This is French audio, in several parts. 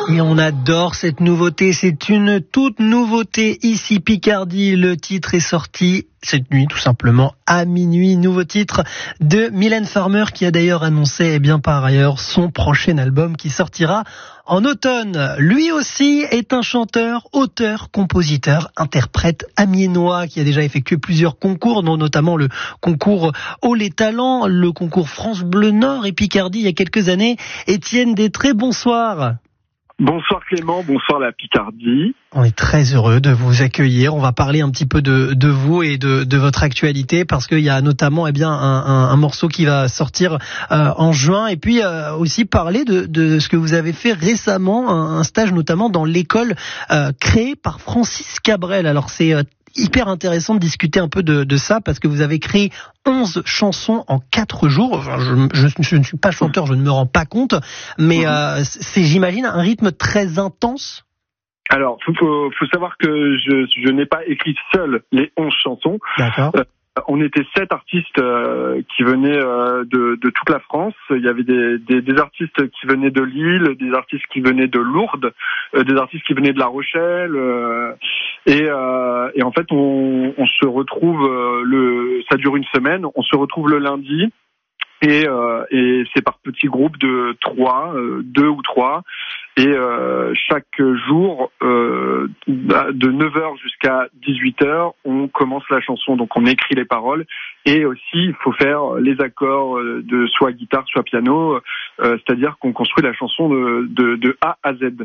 Et on adore cette nouveauté, c'est une toute nouveauté ici Picardie. Le titre est sorti cette nuit tout simplement à minuit. Nouveau titre de Mylène Farmer qui a d'ailleurs annoncé par ailleurs son prochain album qui sortira en automne. Lui aussi est un chanteur, auteur, compositeur, interprète amiénois qui a déjà effectué plusieurs concours, dont notamment le concours Haut les Talents, le concours France Bleu Nord et Picardie il y a quelques années. Étienne Détré, bonsoir. Bonsoir Clément, bonsoir la Picardie. On est très heureux de vous accueillir. On va parler un petit peu de vous et de votre actualité parce qu'il y a notamment un morceau qui va sortir en juin et puis aussi parler de ce que vous avez fait récemment, un stage notamment dans l'école créée par Francis Cabrel. Alors c'est hyper intéressant de discuter un peu de ça parce que vous avez créé 11 chansons en 4 jours. Enfin, je ne suis pas chanteur, je ne me rends pas compte, mais c'est, j'imagine, un rythme très intense. Alors, faut savoir que je n'ai pas écrit seul les 11 chansons. D'accord. On était 7 artistes qui venaient de toute la France. Il y avait des artistes qui venaient de Lille, des artistes qui venaient de Lourdes, des artistes qui venaient de La Rochelle. Et en fait, on se retrouve ça dure une semaine. On se retrouve le lundi. Et c'est par petits groupes de 2 ou 3. Et chaque jour, de 9h jusqu'à 18h, on commence la chanson. Donc on écrit les paroles. Et aussi, il faut faire les accords de soit guitare, soit piano. C'est-à-dire qu'on construit la chanson de A à Z.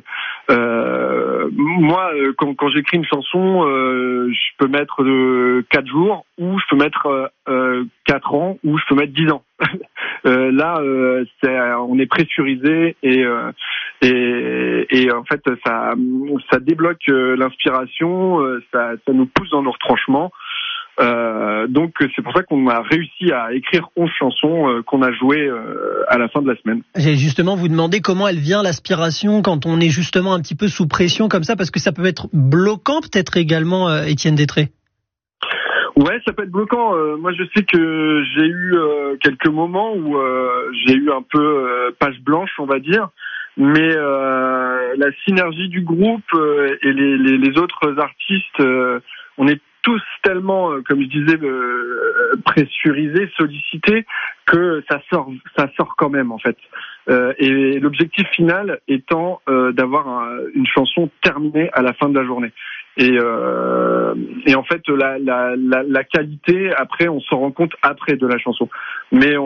Moi, quand j'écris une chanson, je peux mettre 4 jours, ou je peux mettre 4 ans, ou je peux mettre 10 ans. Là, on est pressurisé et en fait ça débloque l'inspiration, ça nous pousse dans nos retranchements. Donc c'est pour ça qu'on a réussi à écrire 11 chansons qu'on a jouées à la fin de la semaine. J'ai justement vous demandé comment elle vient l'aspiration quand on est justement un petit peu sous pression comme ça, parce que ça peut être bloquant peut-être également, Étienne Détré. Ouais, ça peut être bloquant. Moi, je sais que j'ai eu quelques moments où j'ai eu un peu page blanche, on va dire. Mais la synergie du groupe et les autres artistes, on est tous tellement, comme je disais, pressurisés, sollicités, que ça sort quand même en fait. Et l'objectif final étant d'avoir une chanson terminée à la fin de la journée. Et en fait la qualité après on s'en rend compte après de la chanson. Mais